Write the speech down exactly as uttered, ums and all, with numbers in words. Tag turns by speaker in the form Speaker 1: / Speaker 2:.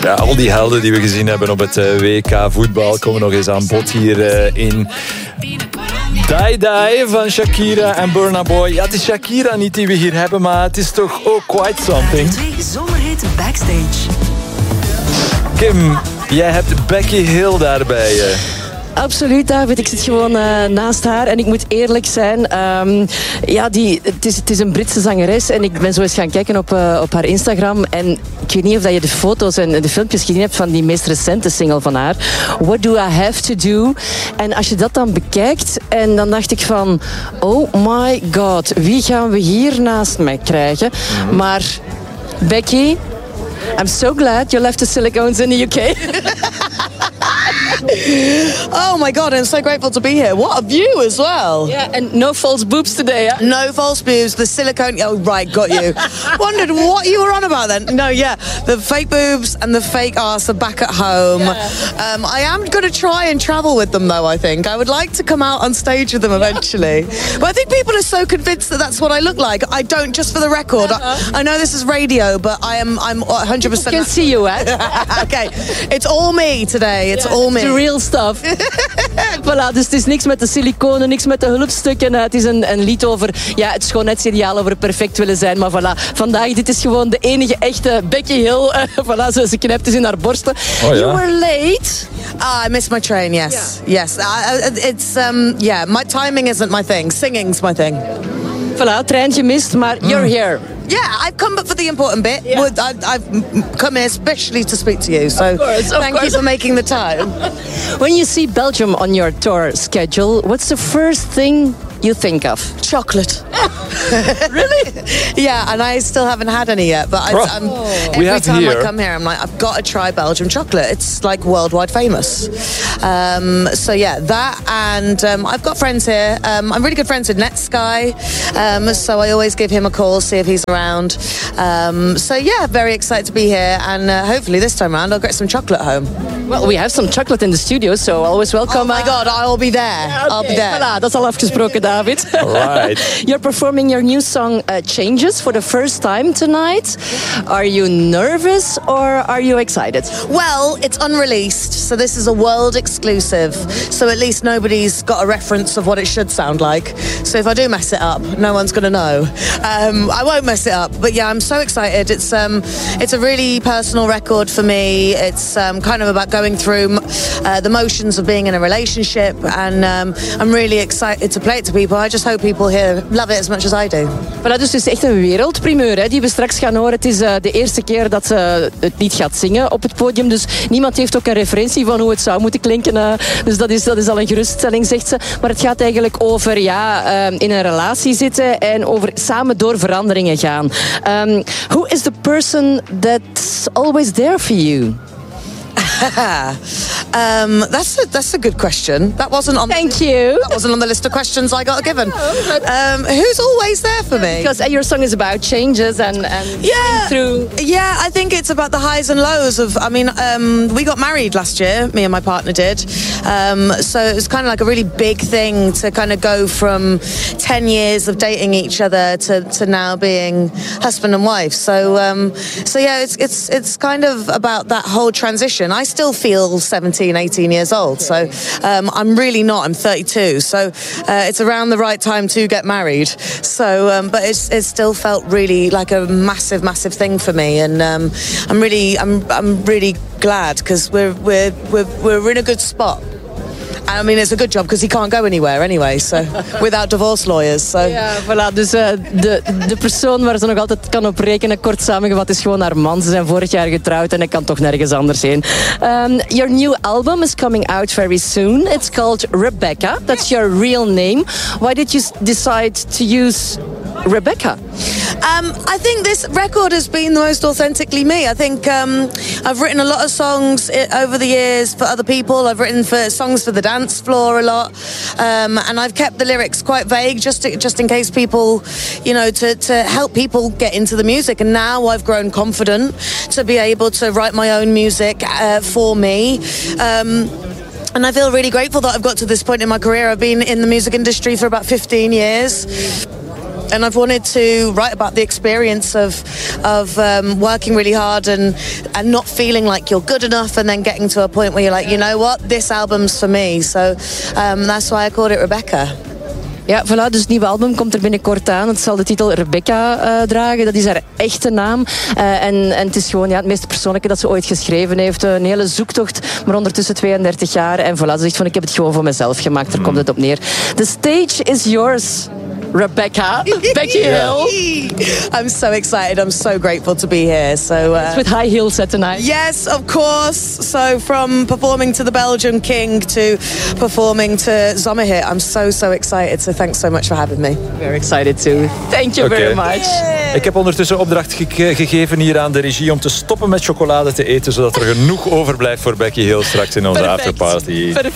Speaker 1: Ja, al die helden die we gezien hebben op het W K voetbal komen nog eens aan bod hier uh, in Die Die van Shakira en Burna Boy. Ja, het is Shakira niet die we hier hebben, maar het is toch ook quite something.
Speaker 2: Twee zomerhit backstage.
Speaker 1: Kim, jij hebt Becky Hill daarbij je.
Speaker 3: Absoluut, David. Ik zit gewoon uh, naast haar. En ik moet eerlijk zijn, um, ja, die, het, is, het is een Britse zangeres. En ik ben zo eens gaan kijken op, uh, op haar Instagram. En ik weet niet of dat je de foto's en de filmpjes gezien hebt van die meest recente single van haar. What Do I Have To Do? En als je dat dan bekijkt, en dan dacht ik van, oh my god, wie gaan we hier naast mij krijgen? Mm-hmm. Maar Becky, I'm so glad you left the silicones in the U K.
Speaker 4: Oh my god, I'm so grateful to be here. What a view as well.
Speaker 3: Yeah, and no false boobs today, yeah?
Speaker 4: No false boobs, the silicone... Oh, right, got you. Wondered what you were on about then. No, yeah, the fake boobs and the fake arse are back at home. Yeah. Um, I am going to try and travel with them, though, I think. I would like to come out on stage with them eventually. But I think people are so convinced that that's what I look like. I don't, just for the record. Uh-huh. I, I know this is radio, but I am, I'm one hundred percent...
Speaker 3: I can see you, eh?
Speaker 4: Okay, it's all me today. It's yeah, all me.
Speaker 3: The real stuff. Voilà, dus het is niks met de siliconen, niks met de hulpstukken. Het is een, een lied over ja, het schoonheidsideaal, over perfect willen zijn. Maar voilà, vandaag, dit is gewoon de enige echte Becky Hill. Uh, voilà, zo, ze knijpt is in haar borsten. Oh, ja. You were late.
Speaker 4: Ah, I missed my train, yes. Yeah. Yes, uh, it's, um, yeah, my timing isn't my thing. Singing's my thing.
Speaker 3: Voilà, trein gemist, maar mm. you're here.
Speaker 4: Yeah, I've come but for the important bit. Yeah. I, I've come here especially to speak to you, so
Speaker 3: of course, of
Speaker 4: thank
Speaker 3: course.
Speaker 4: you for making the time.
Speaker 3: When you see Belgium on your tour schedule, what's the first thing you think of?
Speaker 4: Chocolate.
Speaker 3: Really?
Speaker 4: Yeah, and I still haven't had any yet, but I, I'm,
Speaker 3: oh.
Speaker 4: every time here. I come here, I'm like, I've got to try Belgium chocolate. It's like worldwide famous. Um, so yeah, that, and um, I've got friends here. Um, I'm really good friends with Netsky, um, so I always give him a call, see if he's around. Um, so yeah, very excited to be here, and uh, hopefully this time around I'll get some chocolate home.
Speaker 3: Well, we have some chocolate in the studio, so always welcome.
Speaker 4: Oh my God, I'll be there.
Speaker 3: Yeah, okay.
Speaker 4: I'll be there.
Speaker 3: Voilà, dat is al afgesproken, David.
Speaker 1: All right.
Speaker 3: You're performing your new song uh, Changes for the first time tonight. Are you nervous or are you excited?
Speaker 4: Well, it's unreleased, so this is a world exclusive. So at least nobody's got a reference of what it should sound like. So if I do mess it up, no one's going to know. Um, I won't mess it up, but yeah, I'm so excited. It's um, it's a really personal record for me. It's um, kind of about going through uh, the motions of being in a relationship, and um, I'm really excited to play it to people. I just hope people here love it as much as I do.
Speaker 3: Voilà, dus het is echt een wereldprimeur hè, die we straks gaan horen. Het is uh, de eerste keer dat ze het lied gaat zingen op het podium. Dus niemand heeft ook een referentie van hoe het zou moeten klinken. Uh, dus dat is, dat is al een geruststelling, zegt ze. Maar het gaat eigenlijk over ja, uh, in een relatie zitten en over samen door veranderingen gaan. Um, who is the person that's always there for you?
Speaker 4: um, that's a that's a good question. That wasn't on.
Speaker 3: Thank you.
Speaker 4: That wasn't on the list of questions I got given. Um, who's always there for me?
Speaker 3: Because your song is about changes and, and
Speaker 4: yeah,
Speaker 3: through.
Speaker 4: Yeah, I think it's about the highs and lows of. I mean, um, we got married last year. Me and my partner did. Um, so it was kind of like a really big thing to kind of go from ten years of dating each other to, to now being husband and wife. So um, so yeah, it's it's it's kind of about that whole transition. I still feel seventeen, eighteen years old, so um, I'm really not. I'm thirty-two, so uh, it's around the right time to get married. So, um, but it's it still felt really like a massive, massive thing for me, and um, I'm really, I'm, I'm really glad because we're we're we're we're in a good spot. I mean, it's a good job because he can't go anywhere anyway, so without divorce lawyers. So.
Speaker 3: Ja, voilà. Dus uh, de, de persoon waar ze nog altijd kan op rekenen, kort samengevat, is gewoon haar man. Ze zijn vorig jaar getrouwd en hij kan toch nergens anders heen. Um, your new album is coming out very soon. It's called Rebecca. That's your real name. Why did you decide to use Rebecca?
Speaker 4: Um, I think this record has been the most authentically me. I think um, I've written a lot of songs over the years for other people. I've written for songs for the dance floor a lot, um, and I've kept the lyrics quite vague, just to, just in case people, you know, to, to help people get into the music. And now I've grown confident to be able to write my own music uh, for me. Um, And I feel really grateful that I've got to this point in my career. I've been in the music industry for about fifteen years. and I've wanted to write about the experience of of um, working really hard and and not feeling like you're good enough, and then getting to a point where you're like, you know what, this album's for me. So um, that's why I called it Rebecca.
Speaker 3: Ja, voilà, dus het nieuwe album komt er binnenkort aan. Het zal de titel Rebecca uh, dragen. Dat is haar echte naam. Uh, en, en het is gewoon ja, het meest persoonlijke dat ze ooit geschreven heeft. Een hele zoektocht, maar ondertussen tweeëndertig jaar. En voilà, ze zegt van, ik heb het gewoon voor mezelf gemaakt. Daar komt het op neer. The stage is yours, Rebecca. Becky Hill.
Speaker 4: I'm so excited. I'm so grateful to be here. So uh,
Speaker 3: it's with high heels set tonight.
Speaker 4: Yes, of course. So from performing to the Belgian King to performing to Sommerhit, I'm so so excited. So thanks so much for having me.
Speaker 3: Very excited too. Thank you okay. very much.
Speaker 4: Yeah.
Speaker 1: Ik heb ondertussen opdracht ge- gegeven hier aan de regie om te stoppen met chocolade te eten, zodat er genoeg overblijft voor Becky Hill straks in onze
Speaker 3: Perfect.
Speaker 1: afterparty.
Speaker 3: Perfect.